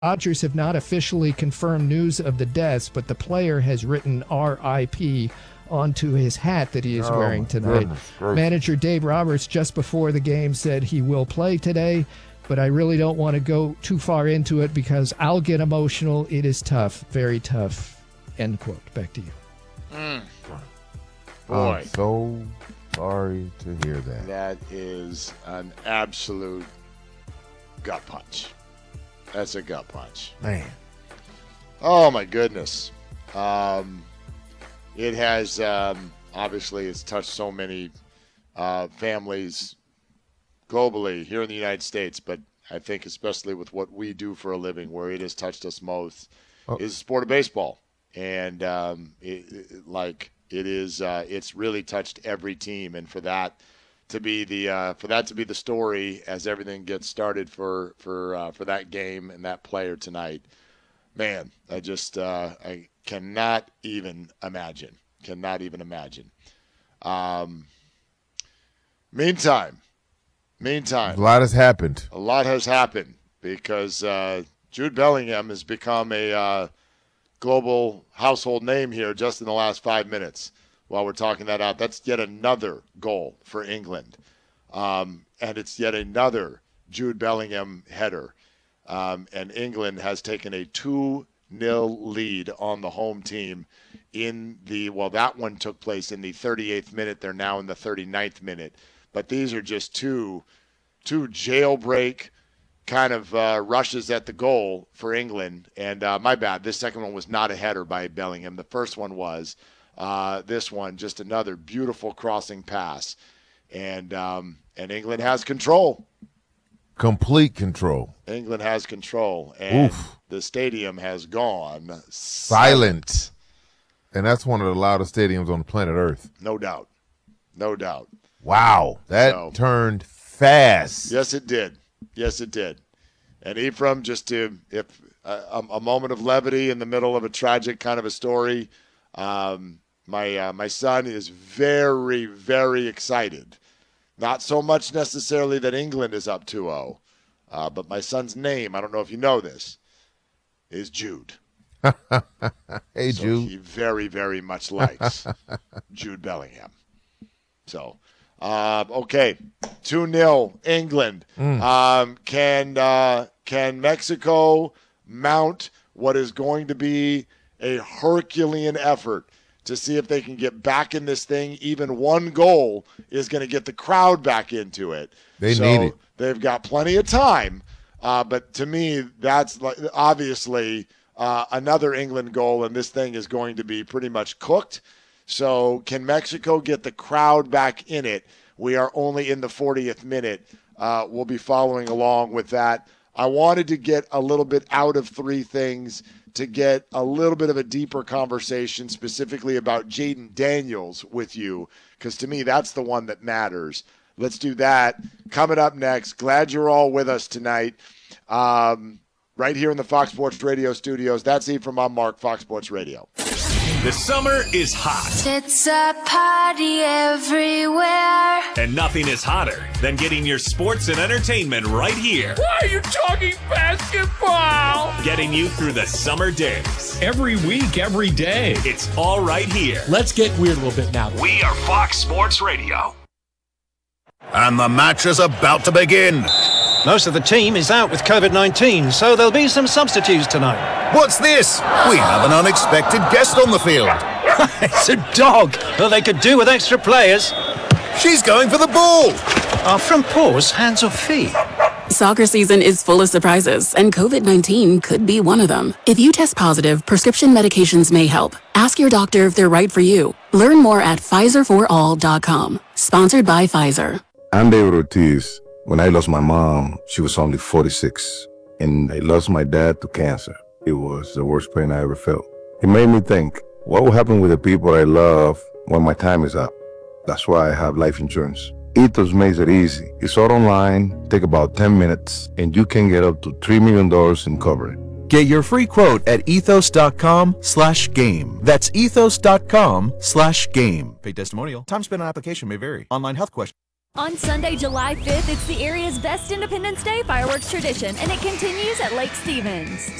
Dodgers have not officially confirmed news of the deaths, but the player has written RIP onto his hat that he is wearing tonight. Manager Dave Roberts, just before the game, said he will play today, but I really don't want to go too far into it because I'll get emotional. It is tough, very tough. End quote. Back to you. Boy. I'm so sorry to hear that. That is an absolute gut punch. That's a gut punch. Man. Oh, my goodness. It has, obviously, it's touched so many families globally here in the United States, but I think especially with what we do for a living, where it has touched us most, is the sport of baseball. And it's really touched every team. And for that to be the story as everything gets started for that game and that player tonight, man, I cannot even imagine. Meantime, A lot has happened. a lot has happened because Jude Bellingham has become a global household name here just in the last 5 minutes. While we're talking that out, that's yet another goal for England. And it's yet another Jude Bellingham header. And England has taken a 2-0 lead on the home team that one took place in the 38th minute. They're now in the 39th minute. But these are just two jailbreak kind of rushes at the goal for England. And my bad, this second one was not a header by Bellingham. The first one was. This one, just another beautiful crossing pass. And England has control. Complete control. England has control. And Oof. the stadium has gone Silent. And that's one of the loudest stadiums on the planet Earth. No doubt. Wow. That turned fast. Yes, it did. And Ephraim, just if a moment of levity in the middle of a tragic kind of a story, my son is very, very excited. Not so much necessarily that England is up 2-0, but my son's name, I don't know if you know this, is Jude. Hey, So Jude. he very, very much likes Jude Bellingham. So, okay, 2-0 England. Can Mexico mount what is going to be a Herculean effort to see if they can get back in this thing? Even one goal is going to get the crowd back into it. They need it. They've got plenty of time. But to me, that's obviously another England goal, and this thing is going to be pretty much cooked. So can Mexico get the crowd back in it? We are only in the 40th minute. We'll be following along with that. I wanted to get a little bit out of three things to get a little bit of a deeper conversation specifically about Jayden Daniels with you, because to me, that's the one that matters. Let's do that. Coming up next, glad you're all with us tonight. Right here in the Fox Sports Radio studios. That's Ephraim. I'm Mark, Fox Sports Radio. The summer is hot. It's a party everywhere. And nothing is hotter than getting your sports and entertainment right here. Why are you talking basketball? Getting you through the summer days. Every week, every day. It's all right here. Let's get weird a little bit now. We are Fox Sports Radio. And the match is about to begin. Most of the team is out with COVID-19, so there'll be some substitutes tonight. What's this? We have an unexpected guest on the field. It's a dog, but they could do with extra players. She's going for the ball. Are front paws hands or feet? Soccer season is full of surprises, and COVID-19 could be one of them. If you test positive, prescription medications may help. Ask your doctor if they're right for you. Learn more at PfizerForAll.com. Sponsored by Pfizer. I'm David Ortiz. When I lost my mom, she was only 46, and I lost my dad to cancer. It was the worst pain I ever felt. It made me think, what will happen with the people I love when my time is up? That's why I have life insurance. Ethos makes it easy. It's all online, take about 10 minutes, and you can get up to $3 million in coverage. Get your free quote at ethos.com/game. That's ethos.com/game. Paid testimonial. Time spent on application may vary. Online health question. On Sunday, July 5th, it's the area's best Independence Day fireworks tradition, and it continues at Lake Stevens.